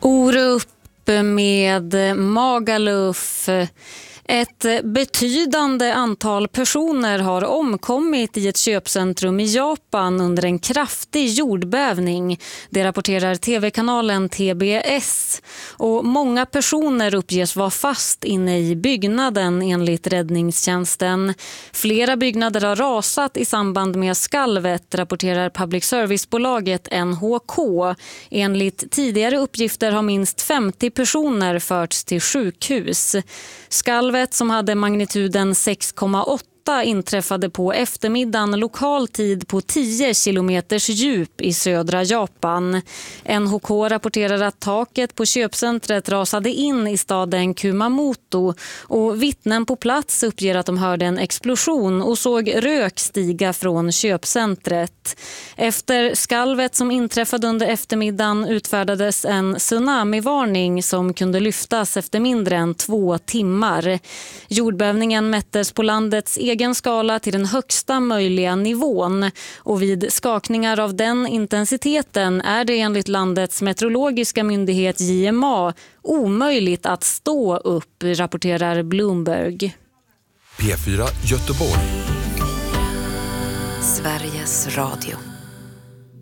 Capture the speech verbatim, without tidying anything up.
Orup med Magaluf. Ett betydande antal personer har omkommit i ett köpcentrum i Japan under en kraftig jordbävning. Det rapporterar tv-kanalen T B S. Och många personer uppges vara fast inne i byggnaden enligt räddningstjänsten. Flera byggnader har rasat i samband med skalvet, rapporterar public service-bolaget N H K. Enligt tidigare uppgifter har minst femtio personer förts till sjukhus. Skalvet som hade magnituden sex komma åtta inträffade på eftermiddagen lokal tid på tio kilometers djup i södra Japan. N H K rapporterar att taket på köpcentret rasade in i staden Kumamoto och vittnen på plats uppger att de hörde en explosion och såg rök stiga från köpcentret. Efter skalvet som inträffade under eftermiddagen utfärdades en tsunamivarning som kunde lyftas efter mindre än två timmar. Jordbävningen mättes på landets egen skala till den högsta möjliga nivån och vid skakningar av den intensiteten är det enligt landets meteorologiska myndighet J M A omöjligt att stå upp, rapporterar Bloomberg. P fyra Göteborg. Sveriges Radio.